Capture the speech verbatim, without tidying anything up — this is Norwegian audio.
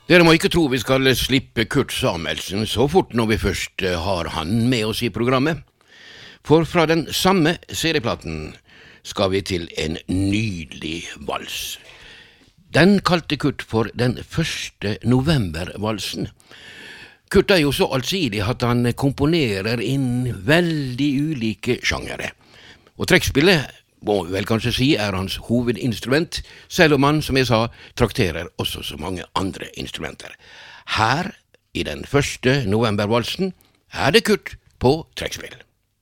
Dere må ikke tro vi skal slippe Kurt Samuelsen så fort når vi først har han med oss i programmet. For fra den samme serieplaten skal vi til en nydelig vals. Den kalte Kurt for den første novembervalsen. Kurt er jo så allsidig at han komponerer inn veldig ulike sjangere. Og trekkspillet må vel kanskje si er hans hovedinstrument, selv om han, som jeg sa, trakterer også så mange andre instrumenter. Her, i den første novembervalsen, er det Kurt på trekkspill.